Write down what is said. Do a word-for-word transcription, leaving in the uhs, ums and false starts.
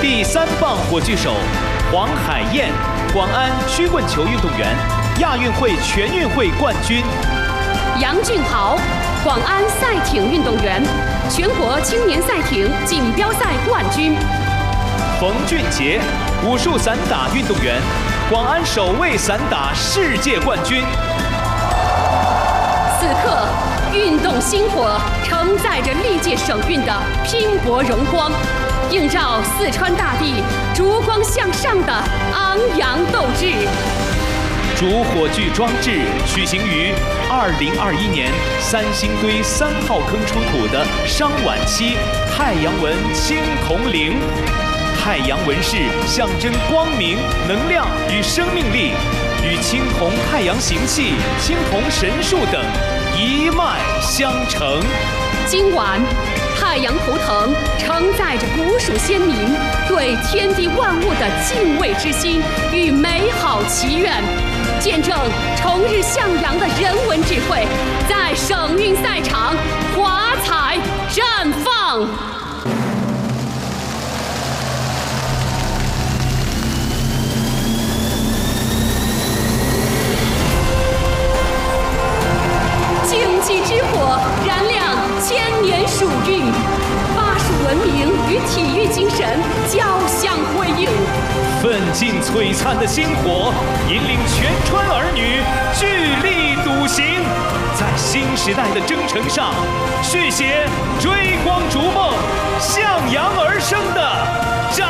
第三棒火炬手黄海燕，广安曲棍球运动员，亚运会全运会冠军。 杨俊豪，广安赛艇运动员，全国青年赛艇锦标赛冠军。 冯俊杰，武术散打运动员，广安首位散打世界冠军。 此刻，运动星火承载着历届省运的拼搏荣光，映照四川大地烛光向上的昂扬斗志。 主火炬装置取形于二零二一年三星堆三号坑出土的商晚期太阳纹青铜铃。太阳纹饰象征光明、能量与生命力，与青铜太阳行气、青铜神树等一脉相承。 今晚，太阳图腾承载着古蜀先民对天地万物的敬畏之心与美好祈愿，见证崇日向阳的人文智慧在省运赛场华彩绽放。竞技之火燃亮千年蜀韵，巴蜀文明与体育精神交相辉映， 奋进璀璨的星火引领全川儿女聚力笃行，在新时代的征程上续写追光逐梦、向阳而生的